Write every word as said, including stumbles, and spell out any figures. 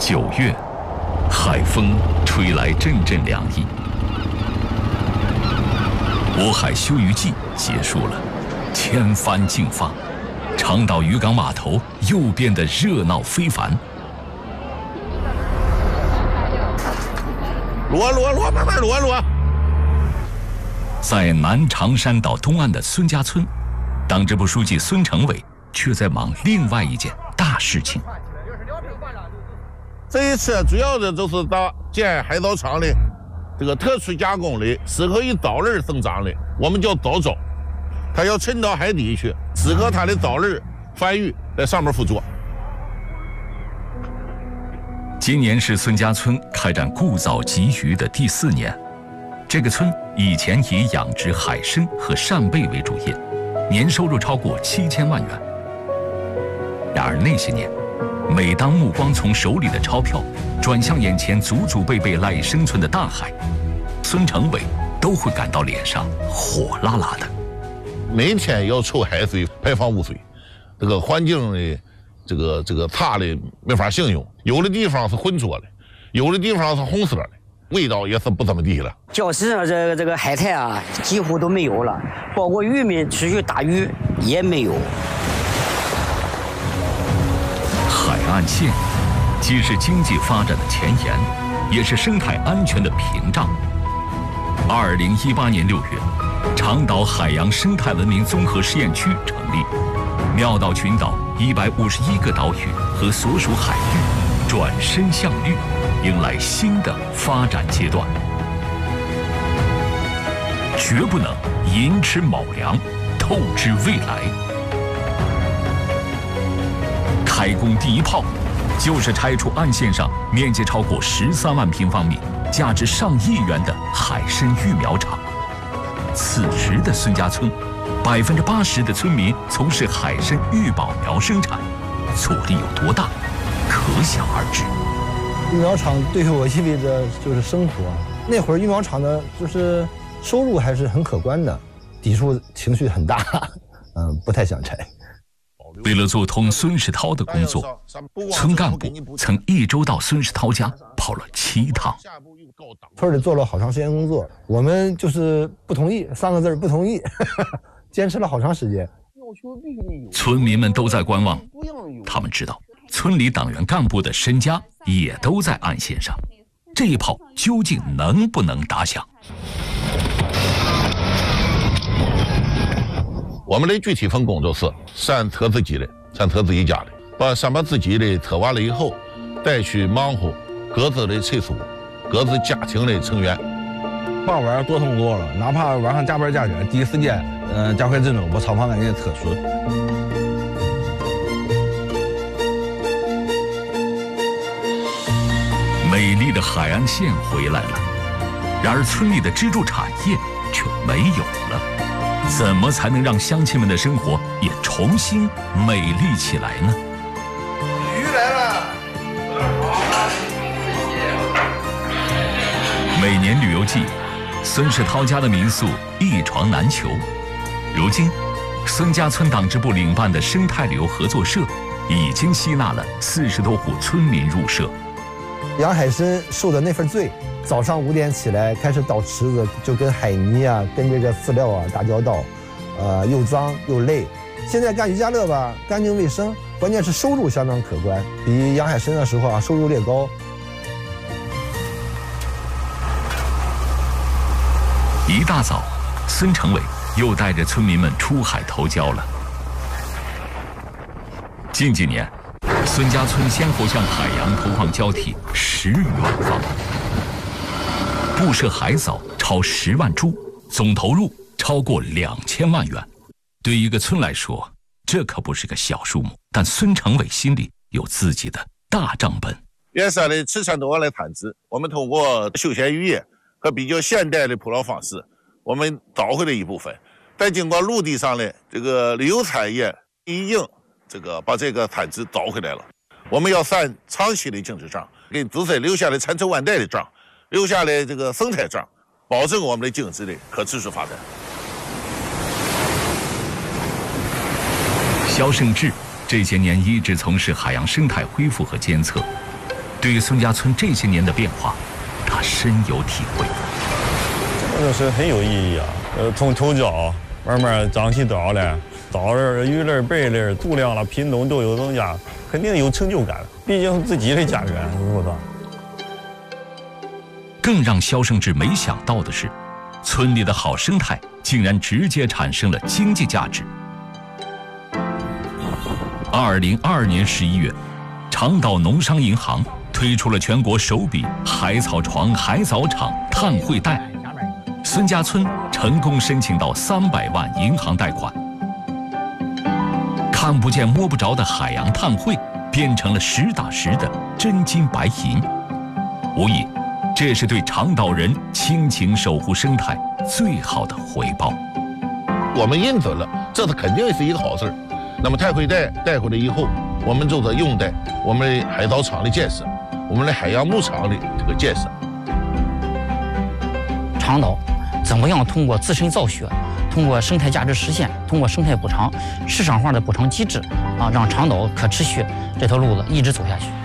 九月，海风吹来阵阵凉意。渤海休渔季结束了，千帆竞放，长岛渔港码头又变得热闹非凡。 罗罗罗，慢慢罗罗。 在南长山岛东岸的孙家村，党支部书记孙成伟却在忙另外一件大事情。 这一次主要的就是到建海藻场的这个特殊加工的适合于藻类生长的，我们叫藻藻，它要沉到海底去，适合它的藻类繁育，在上面附着。 今年是孙家村开展固藻集鱼的第四年。这个村以前以养殖海参和扇贝为主业，年收入超过七千万元。然而那些年，每当目光从手里的钞票转向眼前祖祖辈辈赖以生存的大海，孙成伟都会感到脸上火辣辣的。 每天要抽海水排放污水，这个环境的这个这个差的没法形容，有的地方是浑浊的，有的地方是红色的，味道也是不怎么地了。 礁石上这个这个海苔啊，几乎都没有了，包括渔民出去打鱼也没有。 海岸线既是经济发展的前沿，也是生态安全的屏障。二零一八年六月，长岛海洋生态文明综合试验区成立，庙岛群岛一百五十一个岛屿和所属海域转身向绿，迎来新的发展阶段。绝不能寅吃卯粮，透支未来。开工第一炮，就是拆除岸线上面积超过十三万平方米、价值上亿元的海参育苗场。此时的孙家村，百分之八十的村民从事海参育保苗生产，阻力有多大，可想而知。 育苗场对于我意味着就是生活。那会儿育苗场呢，就是收入还是很可观的，抵触情绪很大，嗯，不太想拆。 为了做通孙世涛的工作，村干部曾一周到孙世涛家跑了七趟。 村里做了好长时间工作，我们就是不同意，三个字不同意，坚持了好长时间。 村民们都在观望，他们知道村里党员干部的身家也都在岸线上，这一炮究竟能不能打响？ 我们的具体分工就是上车自己的，上车自己家的，把上把自己的车完了以后，带去忙活各自的厕所，各自家庭的成员。 傍晚多通多了，哪怕晚上加班加点，第一时间，嗯、呃，加快阵容，把厂房赶紧撤出。 美丽的海岸线回来了，然而村里的支柱产业却没有了。怎么才能让乡亲们的生活也重新美丽起来呢？ 鱼来了！ 每年旅游季，孙世涛家的民宿一床难求。如今，孙家村党支部领办的生态旅游合作社已经吸纳了四十多户村民入社。 养海参受的那份罪，早上五点起来开始倒池子，就跟海泥啊、跟这个饲料啊打交道，呃，又脏又累。现在干渔家乐吧，干净卫生，关键是收入相当可观，比养海参的时候啊收入略高。 一大早，孙成伟又带着村民们出海投礁了。近几年，孙家村先后向海洋投放胶体十余万方，布设海藻超十万株，总投入超过两千万元。对一个村来说，这可不是个小数目，但孙成伟心里有自己的大账本。 原山的吃山多来探知，我们通过休闲渔业和比较现代的捕捞方式，我们找回了一部分。但经过陆地上的这个旅游产业已经这个把这个产值找回来了。我们要算长期的经济账，给自身留下来千秋万代的账，留下来这个生态账，保证我们的经济的可持续发展。 肖胜志这些年一直从事海洋生态恢复和监测， 对孙家村这些年的变化，他深有体会。 这个是很有意义啊！呃，从头教慢慢长起稻来，稻儿、鱼儿、白儿度量了，品种都有增加，肯定有成就感。毕竟是自己的家园，是不是？ 更让萧胜志没想到的是，村里的好生态竟然直接产生了经济价值。二零二二年十一月，长岛农商银行推出了全国首笔海草床、海藻厂碳汇贷，孙家村成功申请到三百万银行贷款。看不见摸不着的海洋碳汇变成了实打实的真金白银，无疑，这是对长岛人亲情守护生态最好的回报。 我们认准了，这是肯定是一个好事儿。那么碳汇贷带回来以后，我们就是用在我们的海藻厂的建设，我们的海洋牧场的这个建设。 长岛怎么样通过自身造血，通过生态价值实现，通过生态补偿、市场化的补偿机制啊，让长岛可持续这条路子一直走下去。